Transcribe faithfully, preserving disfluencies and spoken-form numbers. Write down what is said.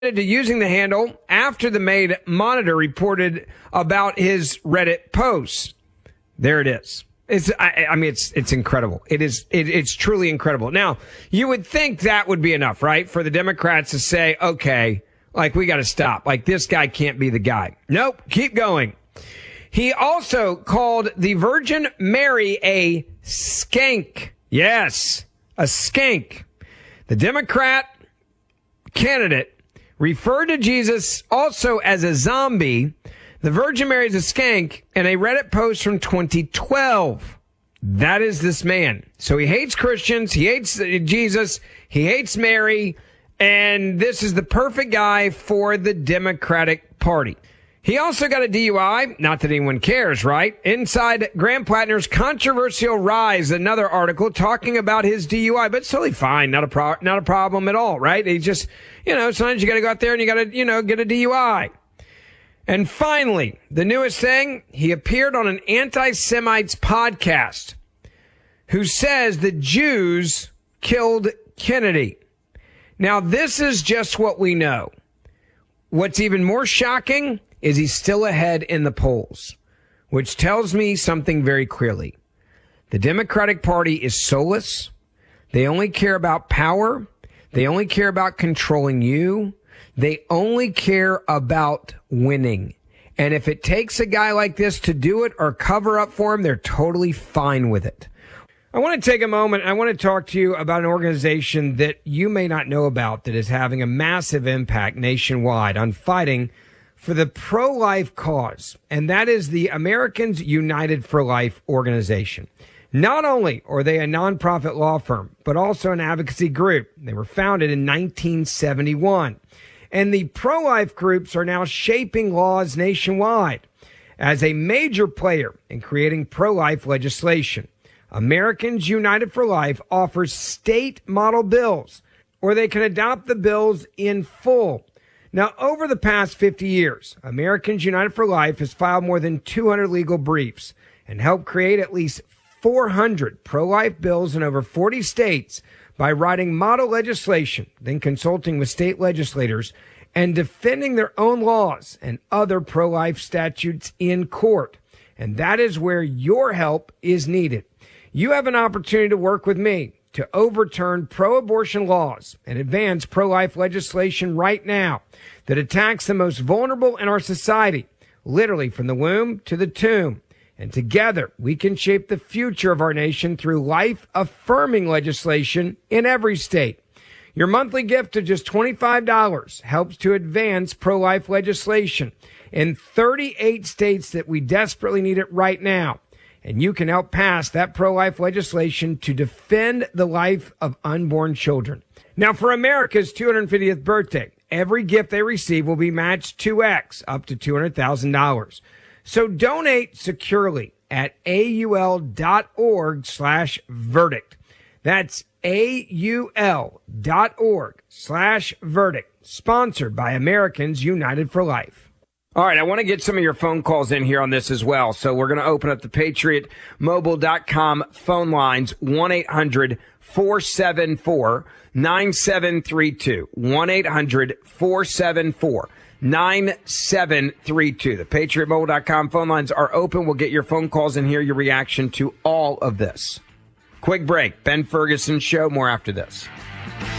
to using the handle after the Maid Monitor reported about his Reddit posts. There it is. It's, I, I mean, it's, it's incredible. It is, it, it's truly incredible. Now, you would think that would be enough, right? For the Democrats to say, okay, like, we got to stop. Like, this guy can't be the guy. Nope. Keep going. He also called the Virgin Mary a skank. Yes, a skank. The Democrat candidate referred to Jesus also as a zombie. The Virgin Mary is a skank in a Reddit post from twenty twelve. That is this man. So he hates Christians. He hates Jesus. He hates Mary. And this is the perfect guy for the Democratic Party. He also got a D U I. Not that anyone cares, right? Inside Graham Plattner's Controversial Rise, another article talking about his D U I, but it's totally fine. Not a pro- not a problem at all, right? He just, you know, sometimes you got to go out there and you got to, you know, get a D U I. And finally, the newest thing, he appeared on an anti-Semites podcast who says the Jews killed Kennedy. Now, this is just what we know. What's even more shocking is he's still ahead in the polls, which tells me something very clearly. The Democratic Party is soulless. They only care about power. They only care about controlling you. They only care about winning. And if it takes a guy like this to do it or cover up for him, they're totally fine with it. I want to take a moment. I want to talk to you about an organization that you may not know about that is having a massive impact nationwide on fighting for the pro-life cause, and that is the Americans United for Life organization. Not only are they a nonprofit law firm, but also an advocacy group. They were founded in nineteen seventy-one. And the pro-life groups are now shaping laws nationwide as a major player in creating pro-life legislation. Americans United for Life offers state model bills, or they can adopt the bills in full. Now, over the past fifty years, Americans United for Life has filed more than two hundred legal briefs and helped create at least four hundred pro-life bills in over forty states by writing model legislation, then consulting with state legislators and defending their own laws and other pro-life statutes in court. And that is where your help is needed. You have an opportunity to work with me to overturn pro-abortion laws and advance pro-life legislation right now that attacks the most vulnerable in our society, literally from the womb to the tomb. And together, we can shape the future of our nation through life-affirming legislation in every state. Your monthly gift of just twenty-five dollars helps to advance pro-life legislation in thirty-eight states that we desperately need it right now. And you can help pass that pro-life legislation to defend the life of unborn children. Now, for America's two hundred fiftieth birthday, every gift they receive will be matched two X, up to two hundred thousand dollars. So donate securely at aul.org slash verdict. That's aul.org slash verdict. Sponsored by Americans United for Life. All right, I want to get some of your phone calls in here on this as well. So we're going to open up the patriot mobile dot com phone lines, one eight hundred four seven four nine seven three two, one eight hundred four seven four nine seven three two. The patriot mobile dot com phone lines are open. We'll get your phone calls and hear your reaction to all of this. Quick break. Ben Ferguson Show. More after this.